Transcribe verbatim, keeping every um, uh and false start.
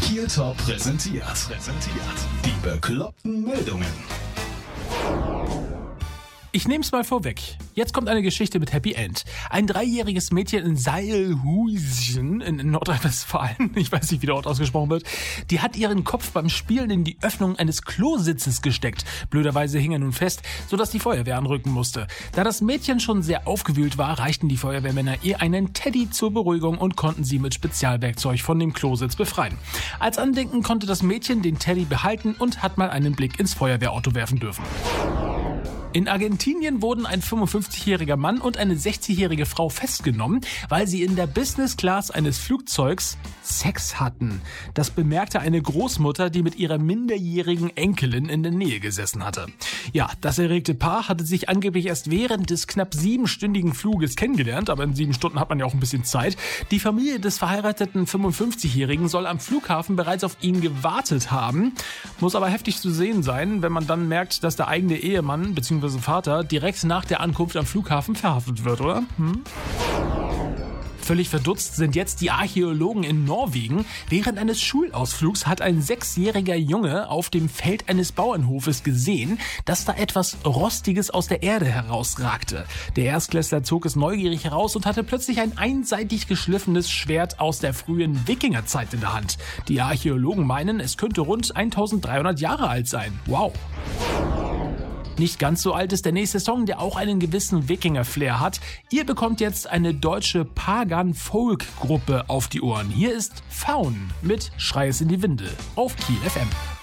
Kiel Top präsentiert. Präsentiert. Die bekloppten Meldungen. Ich nehm's mal vorweg. Jetzt kommt eine Geschichte mit Happy End. Ein dreijähriges Mädchen in Seilhuisen in Nordrhein-Westfalen, ich weiß nicht, wie der Ort ausgesprochen wird, die hat ihren Kopf beim Spielen in die Öffnung eines Klositzes gesteckt. Blöderweise hing er nun fest, sodass die Feuerwehr anrücken musste. Da das Mädchen schon sehr aufgewühlt war, reichten die Feuerwehrmänner ihr einen Teddy zur Beruhigung und konnten sie mit Spezialwerkzeug von dem Klositz befreien. Als Andenken konnte das Mädchen den Teddy behalten und hat mal einen Blick ins Feuerwehrauto werfen dürfen. In Argentinien wurden ein fünfundfünfzigjähriger Mann und eine sechzigjährige Frau festgenommen, weil sie in der Business Class eines Flugzeugs Sex hatten. Das bemerkte eine Großmutter, die mit ihrer minderjährigen Enkelin in der Nähe gesessen hatte. Ja, das erregte Paar hatte sich angeblich erst während des knapp siebenstündigen Fluges kennengelernt, aber in sieben Stunden hat man ja auch ein bisschen Zeit. Die Familie des verheirateten fünfundfünfzigjährigen soll am Flughafen bereits auf ihn gewartet haben. Muss aber heftig zu sehen sein, wenn man dann merkt, dass der eigene Ehemann bzw. Vater direkt nach der Ankunft am Flughafen verhaftet wird, oder? Hm? Völlig verdutzt sind jetzt die Archäologen in Norwegen. Während eines Schulausflugs hat ein sechsjähriger Junge auf dem Feld eines Bauernhofes gesehen, dass da etwas Rostiges aus der Erde herausragte. Der Erstklässler zog es neugierig heraus und hatte plötzlich ein einseitig geschliffenes Schwert aus der frühen Wikingerzeit in der Hand. Die Archäologen meinen, es könnte rund eintausenddreihundert Jahre alt sein. Wow! Nicht ganz so alt ist der nächste Song, der auch einen gewissen Wikinger-Flair hat. Ihr bekommt jetzt eine deutsche Pagan-Folk-Gruppe auf die Ohren. Hier ist Faun mit Schrei es in die Winde auf Kiel F M.